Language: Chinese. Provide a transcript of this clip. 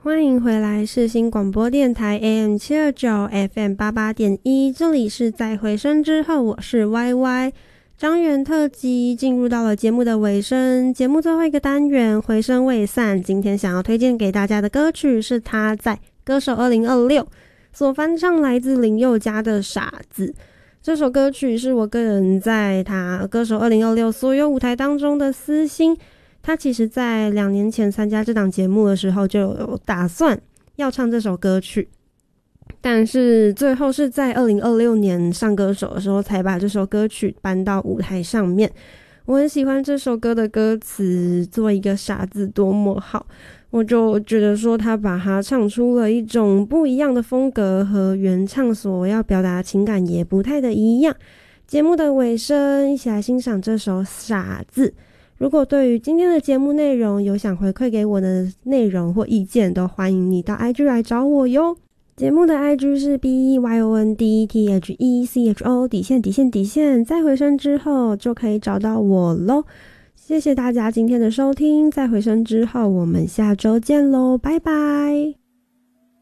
欢迎回来世新广播电台 AM729 FM88.1， 这里是在回声之后，我是 YY。 张元特辑进入到了节目的尾声，节目最后一个单元回声未散，今天想要推荐给大家的歌曲是他在歌手2026所翻唱来自林宥嘉的傻子。这首歌曲是我个人在他歌手2026所有舞台当中的私心，他其实在2年前参加这档节目的时候就有打算要唱这首歌曲，但是最后是在2026年上歌手的时候才把这首歌曲搬到舞台上面。我很喜欢这首歌的歌词，做一个傻子多么好，我就觉得说他把它唱出了一种不一样的风格，和原唱所要表达的情感也不太的一样。节目的尾声，一起来欣赏这首傻子。如果对于今天的节目内容有想回馈给我的内容或意见，都欢迎你到 IG 来找我哟。节目的 IG 是 BEYONDETHECHO__，在回声之后就可以找到我咯。谢谢大家今天的收听，在回声之后我们下周见咯，拜拜。